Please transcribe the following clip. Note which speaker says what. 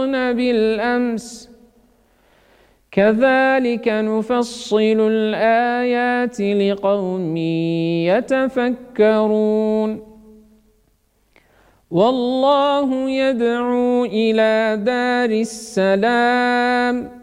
Speaker 1: يكفرون بالأمس كذلك نفصل الآيات لقوم يتفكرون والله يدعو إلى دار السلام